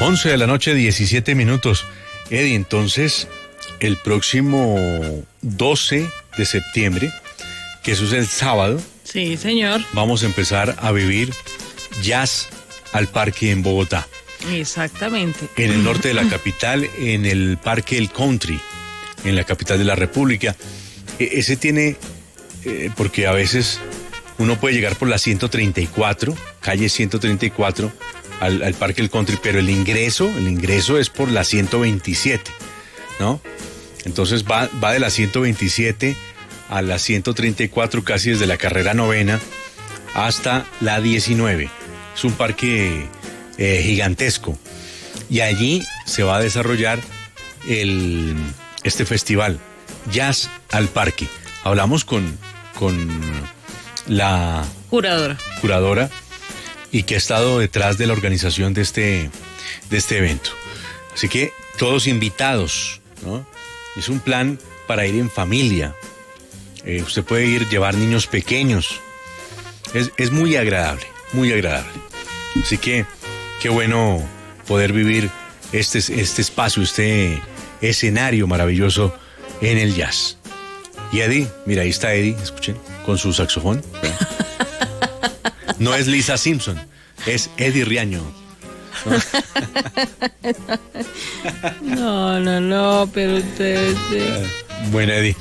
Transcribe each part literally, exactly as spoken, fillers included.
once de la noche, diecisiete minutos. Eddie, entonces, el próximo doce de septiembre, que eso es el sábado. Sí, señor. Vamos a empezar a vivir Jazz al Parque en Bogotá. Exactamente. En el norte de la capital, en el Parque El Country, en la capital de la República. E- ese tiene, eh, porque a veces uno puede llegar por la ciento treinta y cuatro, calle ciento treinta y cuatro, al, al Parque El Country, pero el ingreso, el ingreso es por la ciento veintisiete, ¿no? Entonces va, va de la ciento veintisiete a la ciento treinta y cuatro, casi desde la carrera novena hasta la diecinueve. Es un parque eh, gigantesco. Y allí se va a desarrollar el, este festival, Jazz al Parque. Hablamos con, con la Curadora. curadora y que ha estado detrás de la organización de este, de este evento. Así que todos invitados, ¿no? Es un plan para ir en familia. Eh, usted puede ir, llevar niños pequeños. Es, es muy agradable, muy agradable. Así que qué bueno poder vivir este, este espacio, este escenario maravilloso en el jazz. Y Eddie, mira, ahí está Eddie, escuchen, con su saxofón. No es Lisa Simpson, es Eddie Riaño. No, no, no, pero ustedes... Sí. Bueno, Eddie,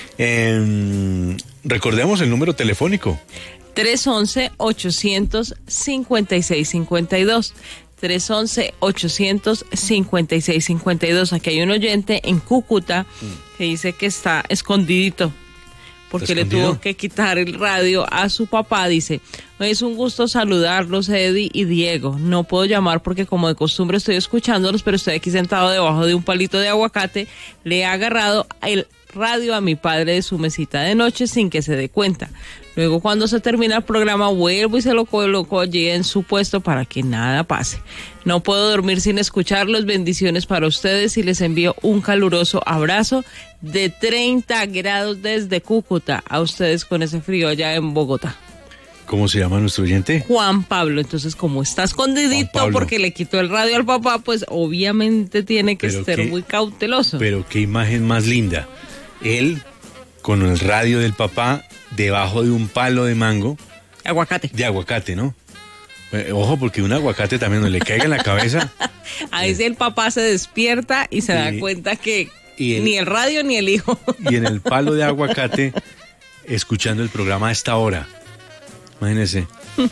eh, recordemos el número telefónico. tres once, ochocientos cincuenta y seis cincuenta y dos. tres once, ochocientos cincuenta y seis cincuenta y dos. Aquí hay un oyente en Cúcuta que dice que está escondidito porque le tuvo que quitar el radio a su papá. Dice: es un gusto saludarlos, Eddie y Diego. No puedo llamar porque como de costumbre estoy escuchándolos, pero estoy aquí sentado debajo de un palito de aguacate. Le he agarrado el radio a mi padre de su mesita de noche sin que se dé cuenta. Luego, cuando se termina el programa, vuelvo y se lo coloco allí en su puesto para que nada pase. No puedo dormir sin escucharlos. Bendiciones para ustedes y les envío un caluroso abrazo de treinta grados desde Cúcuta a ustedes con ese frío allá en Bogotá. ¿Cómo se llama nuestro oyente? Juan Pablo. Entonces, como está escondidito porque le quitó el radio al papá, pues obviamente tiene que Pero ser qué, muy cauteloso. Pero qué imagen más linda. Él con el radio del papá debajo de un palo de mango. Aguacate. De aguacate, ¿no? Eh, ojo, porque un aguacate también no le caiga en la cabeza. Ahí eh. sí el papá se despierta y se y, da cuenta que el, ni el radio ni el hijo. Y en el palo de aguacate, escuchando el programa a esta hora. Imagínese.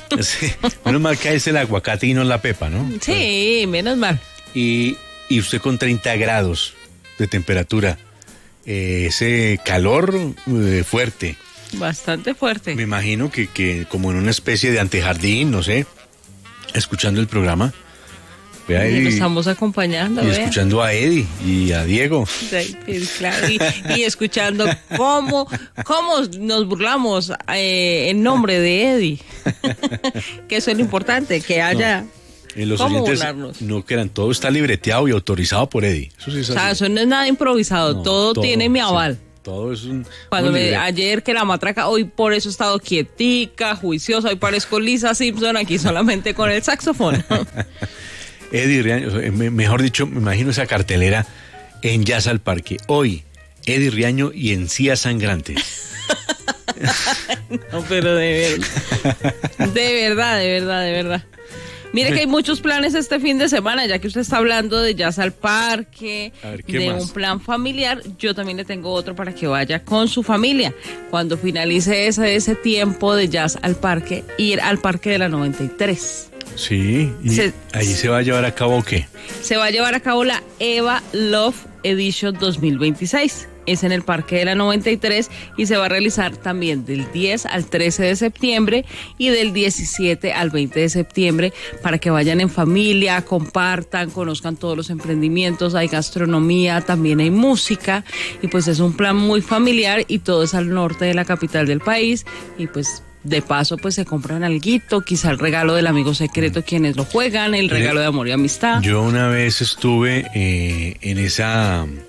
Menos mal que es el aguacate y no la pepa, ¿no? Sí, menos mal. Y, y usted con treinta grados de temperatura. Eh, ese calor eh, fuerte. Bastante fuerte. Me imagino que, que como en una especie de antejardín, no sé, escuchando el programa. Vea, y, y lo estamos acompañando. Y vea. Escuchando a Eddie y a Diego. Sí, claro, y, y escuchando cómo, cómo nos burlamos eh, en nombre de Eddie. Que eso es lo importante, que haya... No. En los oyentes no crean, todo está libreteado y autorizado por Eddie. Eso sí es así. O sea, eso no es nada improvisado, no, todo, todo tiene mi aval. Sí, todo es un... Cuando me, ayer que la matraca, hoy por eso he estado quietica, juiciosa, hoy parezco Lisa Simpson aquí solamente con el saxofón. Eddie Riaño, mejor dicho, me imagino esa cartelera en Jazz al Parque. Hoy, Eddie Riaño y Encías Sangrantes. No, pero de verdad, de verdad, de verdad, de verdad. Mire que hay muchos planes este fin de semana, ya que usted está hablando de Jazz al Parque, ver, ¿qué de más? Un plan familiar. Yo también le tengo otro para que vaya con su familia. Cuando finalice ese, ese tiempo de Jazz al Parque, ir al Parque de la noventa y tres. Sí, y se, allí se va a llevar a cabo ¿qué? Se va a llevar a cabo la Eva Love Edition dos mil veintiséis. Es en el Parque de la noventa y tres y se va a realizar también del diez al trece de septiembre y del diecisiete al veinte de septiembre para que vayan en familia, compartan, conozcan todos los emprendimientos. Hay gastronomía, también hay música y pues es un plan muy familiar y todo es al norte de la capital del país y pues de paso pues se compran alguito, quizá el regalo del amigo secreto quienes lo juegan, el regalo de amor y amistad. Yo una vez estuve eh, en esa...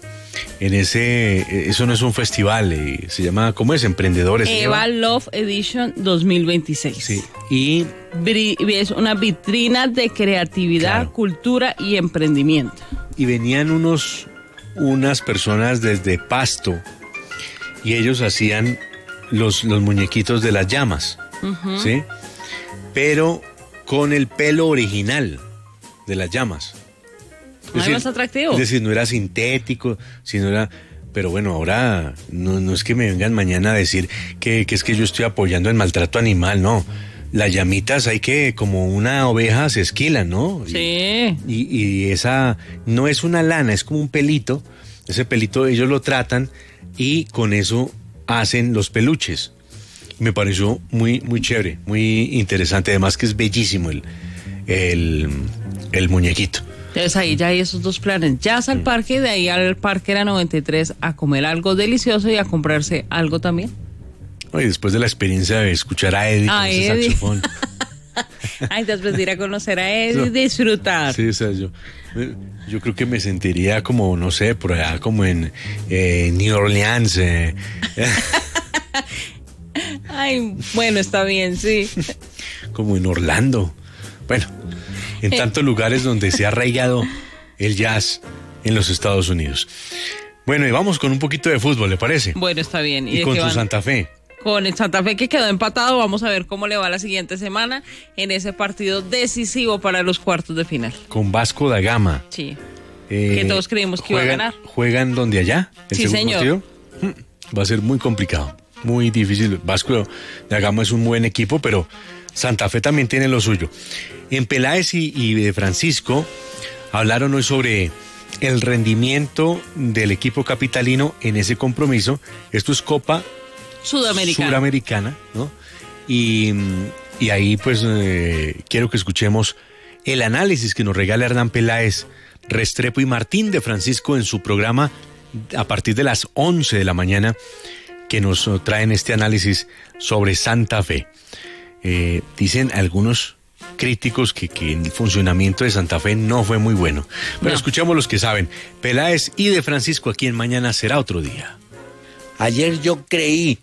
en ese, eso no es un festival, eh, se llama, ¿cómo es? Emprendedores. Eva Love Edition dos mil veintiséis. Sí, y Bri- es una vitrina de creatividad, Claro. cultura y emprendimiento. y venían unos, unas personas desde Pasto y ellos hacían los, los muñequitos de las llamas, Ujú. ¿sí? Pero con el pelo original de las llamas. ¿No es más atractivo? Es decir, no era sintético, sino era... Pero bueno, ahora no, no es que me vengan mañana a decir que, que es que yo estoy apoyando el maltrato animal, no. Las llamitas hay que, como una oveja, se esquilan, ¿no? Sí. Y, y esa no es una lana, es como un pelito. Ese pelito ellos lo tratan y con eso hacen los peluches. Me pareció muy, muy chévere, muy interesante. Además que es bellísimo el, el, el muñequito. Entonces ahí ya hay esos dos planes. Ya al parque, de ahí al parque era noventa y tres a comer algo delicioso y a comprarse algo también. Y después de la experiencia de escuchar a Eddie A con ese Eddie. saxofón. Ay, después de ir a conocer a él y disfrutar. Sí, o sea, yo, yo creo que me sentiría como, no sé, por allá como en eh, New Orleans. Eh. Ay, bueno, está bien, sí. Como en Orlando. Bueno, en tantos lugares donde se ha arraigado el jazz en los Estados Unidos. Bueno, y vamos con un poquito de fútbol, ¿le parece? Bueno, está bien. Y de con qué su van? Santa Fe. Con el Santa Fe que quedó empatado, vamos a ver cómo le va la siguiente semana en ese partido decisivo para los cuartos de final. Con Vasco da Gama. Sí. Eh, Que todos creímos que iba a juegan- ganar. ¿Juegan donde allá? ¿El Sí, segundo señor. partido? Mm, Va a ser muy complicado, muy difícil. Vasco da Gama es un buen equipo, pero Santa Fe también tiene lo suyo. En Peláez y, y de Francisco hablaron hoy sobre el rendimiento del equipo capitalino en ese compromiso. Esto es Copa Sudamericana. Suramericana, ¿no? Y, y ahí pues eh, quiero que escuchemos el análisis que nos regala Hernán Peláez, Restrepo y Martín de Francisco en su programa a partir de las once de la mañana, que nos eh, traen este análisis sobre Santa Fe. Eh, dicen algunos críticos que, que el funcionamiento de Santa Fe no fue muy bueno. Pero No. escuchemos los que saben. Peláez y de Francisco aquí en Mañana Será Otro Día. Ayer yo creí,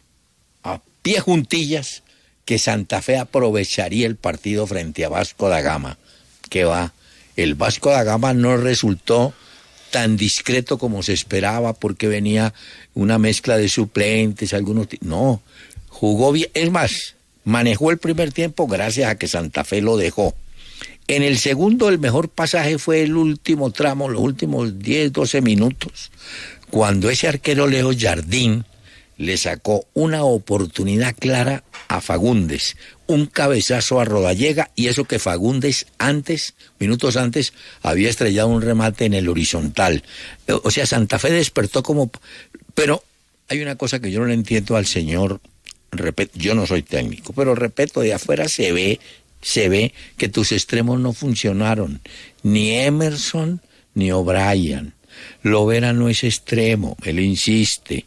a pie juntillas, que Santa Fe aprovecharía el partido frente a Vasco da Gama. Que va, el Vasco da Gama no resultó tan discreto como se esperaba porque venía una mezcla de suplentes, algunos... ti- No, jugó bien, es más, manejó el primer tiempo gracias a que Santa Fe lo dejó. En el segundo el mejor pasaje fue el último tramo, los últimos diez, doce minutos, cuando ese arquero Leo Jardín le sacó una oportunidad clara a Fagundes, un cabezazo a Rodallega, y eso que Fagundes antes, minutos antes, había estrellado un remate en el horizontal. O sea, Santa Fe despertó como... Pero hay una cosa que yo no le entiendo al señor, repito, yo no soy técnico, pero repito, de afuera se ve, se ve que tus extremos no funcionaron, ni Emerson ni O'Brien. Lovera no es extremo, él insiste.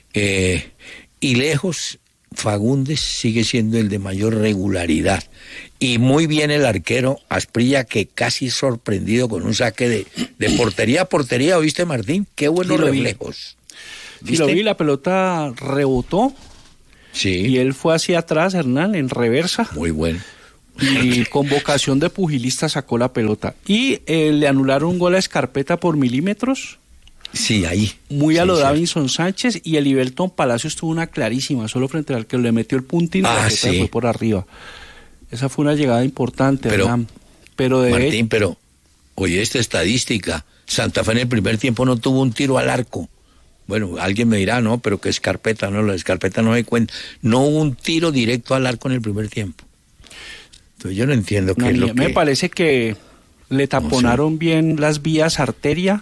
Eh, y lejos, Fagundes sigue siendo el de mayor regularidad. Y muy bien el arquero Asprilla, que casi sorprendido con un saque de, de portería a portería. ¿Oíste, Martín? Qué buenos Sí, lo vi. reflejos. Sí, lo vi, la pelota rebotó Sí, y él fue hacia atrás, Hernán, en reversa, muy bueno. y con vocación de pugilista sacó la pelota. Y eh, le anularon un gol a Escarpeta por milímetros, Sí, ahí. muy a Sí, lo sí. Davinson Sánchez, y el Ibelton Palacios tuvo una clarísima, solo frente al que le metió el puntín y Ah, la pelota sí. fue por arriba. Esa fue una llegada importante, Pero, Hernán. Pero de Martín, pero, oye, esta estadística, Santa Fe en el primer tiempo no tuvo un tiro al arco. Bueno, alguien me dirá, no, pero que Escarpeta, no, la Escarpeta no me cuenta. No hubo un tiro directo al arco en el primer tiempo. Entonces yo no entiendo qué No, es lo me que... parece que le taponaron bien las vías arteria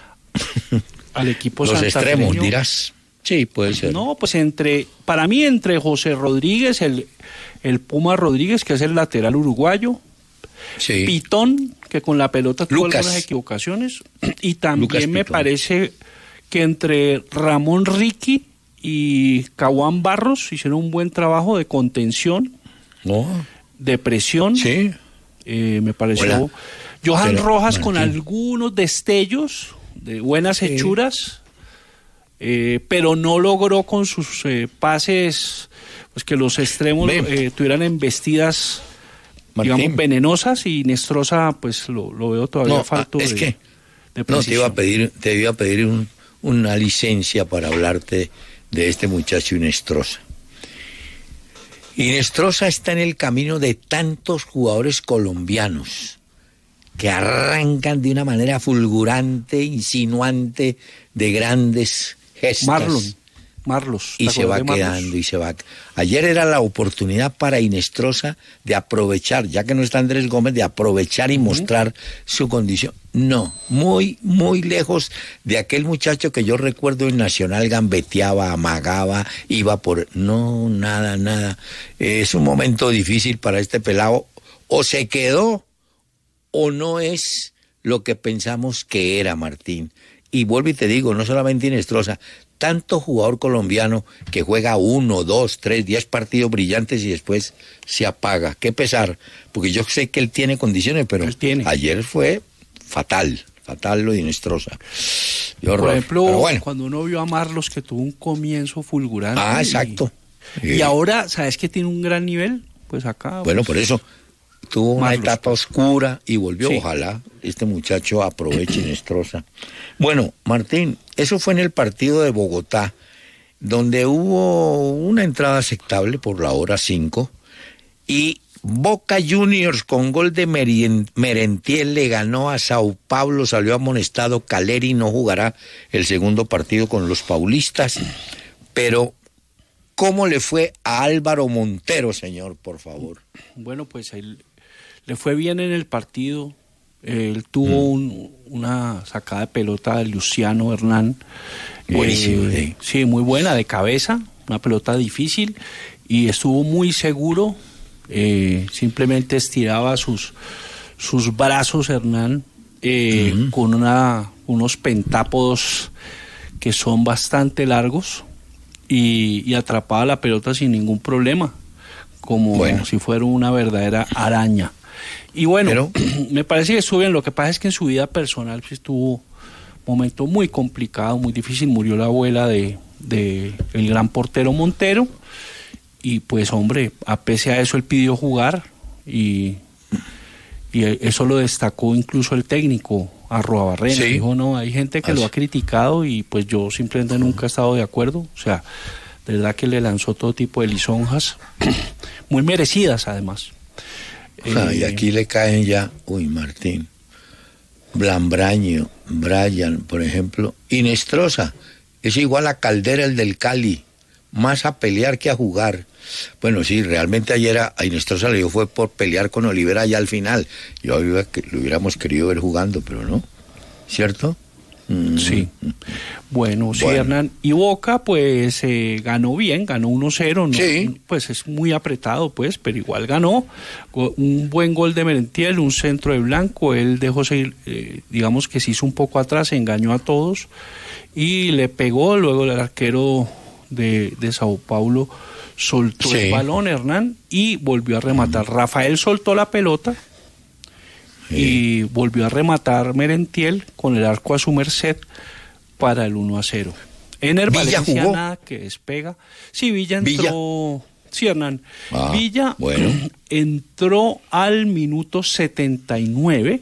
al equipo Los santafeño. extremos, dirás. Sí, puede ser. No, pues entre, para mí entre José Rodríguez, el, el Puma Rodríguez, que es el lateral uruguayo, Sí. Pitón, que con la pelota tuvo Lucas. algunas equivocaciones, y también Lucas me Pitón. parece que entre Ramón Ricky y Caguán Barros hicieron un buen trabajo de contención, Oh, de presión. sí. Eh, me pareció Hola. Johan Pero, Rojas con Martín. algunos destellos de buenas Sí. hechuras. eh, pero no logró con sus eh, pases pues que los extremos eh, tuvieran embestidas, Martín, digamos, venenosas, y Inestrosa pues lo, lo veo todavía no, falto es de, que de no te iba a pedir, te iba a pedir un, una licencia para hablarte de este muchacho Inestrosa. Inestrosa está en el camino de tantos jugadores colombianos que arrancan de una manera fulgurante, insinuante, de grandes gestas. Marlon, Marlos. Y se va quedando, y se va. Ayer era la oportunidad para Inestrosa de aprovechar, ya que no está Andrés Gómez, de aprovechar y uh-huh. mostrar su condición. No, muy, muy lejos de aquel muchacho que yo recuerdo en Nacional gambeteaba, amagaba, iba por... No, nada, nada. Es un momento difícil para este pelado. O se quedó, o no es lo que pensamos que era, Martín. Y vuelvo y te digo, no solamente Inestrosa, tanto jugador colombiano que juega uno, dos, tres, diez partidos brillantes y después se apaga. Qué pesar, porque yo sé que él tiene condiciones, pero tiene. Ayer fue fatal, fatal lo de Inestrosa. Por horror. ejemplo, bueno. cuando uno vio a Marlos, que tuvo un comienzo fulgurante. Ah, exacto. Y, y ahora, ¿sabes que tiene un gran nivel? Pues acá... Bueno, pues, por eso tuvo una Marlos, etapa pues. oscura y volvió. Sí. Ojalá este muchacho aproveche Inestrosa. Bueno, Martín, eso fue en el partido de Bogotá, donde hubo una entrada aceptable por la hora cinco, y Boca Juniors con gol de Merentiel le ganó a Sao Paulo, salió amonestado Caleri, no jugará el segundo partido con los paulistas. Pero ¿cómo le fue a Álvaro Montero, señor, por favor? Bueno, pues él le fue bien en el partido. Él tuvo mm. un, una sacada de pelota de Luciano Hernán. Buenísimo, eh, sí. sí, muy buena, de cabeza, una pelota difícil, y estuvo muy seguro. Eh, simplemente estiraba sus sus brazos Hernán eh, uh-huh. con una unos pentápodos que son bastante largos, y, y atrapaba la pelota sin ningún problema, como bueno. si fuera una verdadera araña. Y bueno, Pero... me parece que estuvo bien. Lo que pasa es que en su vida personal pues, tuvo un momento muy complicado, muy difícil. Murió la abuela de, de el gran portero Montero. Y pues, hombre, a pesar de eso, él pidió jugar, y, y eso lo destacó incluso el técnico, Arruabarrena. Sí. Dijo, no, hay gente que Así. lo ha criticado, y pues yo simplemente nunca he estado de acuerdo. O sea, de verdad que le lanzó todo tipo de lisonjas, muy merecidas además. Ah, eh, y aquí le caen ya, uy, Martín, Blambraño, Brian, por ejemplo, Inestrosa, es igual a Caldera, el del Cali, más a pelear que a jugar. Bueno, sí, realmente ayer a Inestrosa le dio fue por pelear con Olivera ya al final. Yo lo hubiéramos querido ver jugando, pero no, ¿cierto? Mm. Sí. Bueno, sí, bueno. Hernán. Y Boca, pues, eh, ganó bien, ganó uno cero, ¿no? Sí. Pues es muy apretado, pues, pero igual ganó. Un buen gol de Merentiel, un centro de Blanco. Él dejó seguir, eh, digamos que se hizo un poco atrás, engañó a todos y le pegó. Luego el arquero de, de Sao Paulo soltó sí. el balón, Hernán, y volvió a rematar. Mm. Rafael soltó la pelota. Sí. Y volvió a rematar Merentiel con el arco a su merced para el uno a cero. Ener Valencia jugó. Nada que despega. Sí, Villa entró. Villa. Sí, Hernán. Ah, Villa bueno. entró al minuto setenta y nueve.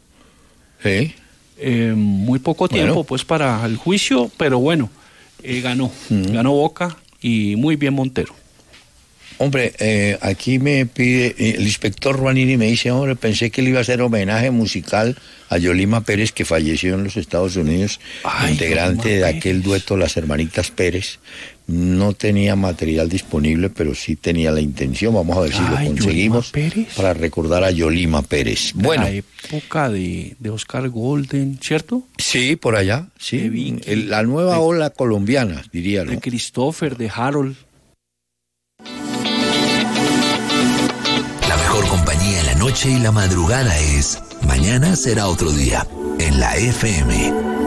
Sí. Eh, muy poco tiempo, bueno. pues, para el juicio, pero bueno, eh, ganó. Mm. Ganó Boca y muy bien Montero. Hombre, eh, aquí me pide, eh, el inspector Juanini me dice, hombre, pensé que le iba a hacer homenaje musical a Yolima Pérez, que falleció en los Estados Unidos, Ay, integrante de aquel dueto Las Hermanitas Pérez. No tenía material disponible, pero sí tenía la intención. Vamos a ver si Ay, lo conseguimos para recordar a Yolima Pérez. Bueno, la época de, de Oscar Golden, ¿cierto? Sí, por allá, sí. El, la nueva de, ola colombiana, diría, ¿no? De Christopher, de Harold. La mejor compañía en la noche y la madrugada es Mañana será otro día, en la F M.